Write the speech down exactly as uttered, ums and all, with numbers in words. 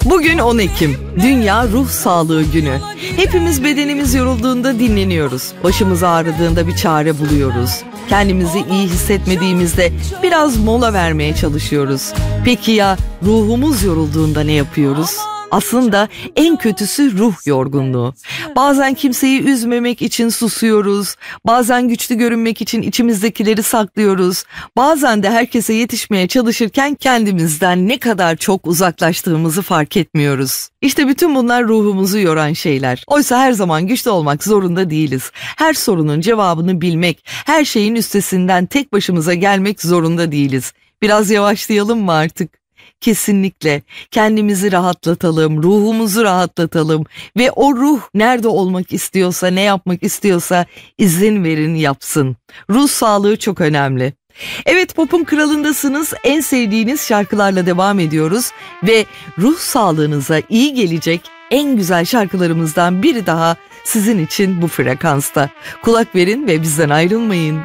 Bugün on Ekim, Dünya Ruh Sağlığı Günü. Hepimiz bedenimiz yorulduğunda dinleniyoruz. Başımız ağrıdığında bir çare buluyoruz. Kendimizi iyi hissetmediğimizde biraz mola vermeye çalışıyoruz. Peki ya ruhumuz yorulduğunda ne yapıyoruz? Aslında en kötüsü ruh yorgunluğu. Bazen kimseyi üzmemek için susuyoruz. Bazen güçlü görünmek için içimizdekileri saklıyoruz. Bazen de herkese yetişmeye çalışırken kendimizden ne kadar çok uzaklaştığımızı fark etmiyoruz. İşte bütün bunlar ruhumuzu yoran şeyler. Oysa her zaman güçlü olmak zorunda değiliz. Her sorunun cevabını bilmek, her şeyin üstesinden tek başımıza gelmek zorunda değiliz. Biraz yavaşlayalım mı artık? Kesinlikle kendimizi rahatlatalım, ruhumuzu rahatlatalım ve o ruh nerede olmak istiyorsa, ne yapmak istiyorsa izin verin yapsın. Ruh sağlığı çok önemli. Evet, Pop'un kralındasınız. En sevdiğiniz şarkılarla devam ediyoruz ve ruh sağlığınıza iyi gelecek en güzel şarkılarımızdan biri daha sizin için bu frekansta. Kulak verin ve bizden ayrılmayın.